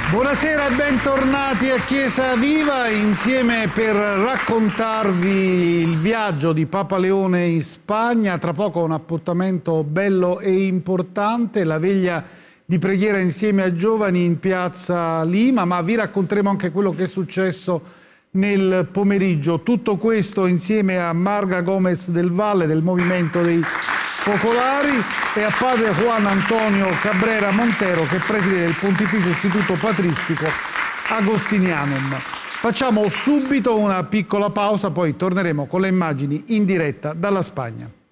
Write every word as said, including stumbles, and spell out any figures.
Buonasera e bentornati a Chiesa Viva, insieme per raccontarvi il viaggio di Papa Leone in Spagna. Tra poco un appuntamento bello e importante, la veglia di preghiera insieme ai giovani in piazza Lima, ma vi racconteremo anche quello che è successo nel pomeriggio. Tutto questo insieme a Marga Gomez del Valle del Movimento dei Focolari e a padre Juan Antonio Cabrera Montero, che preside del Pontificio Istituto Patristico Agostinianum. Facciamo subito una piccola pausa, poi torneremo con le immagini in diretta dalla Spagna.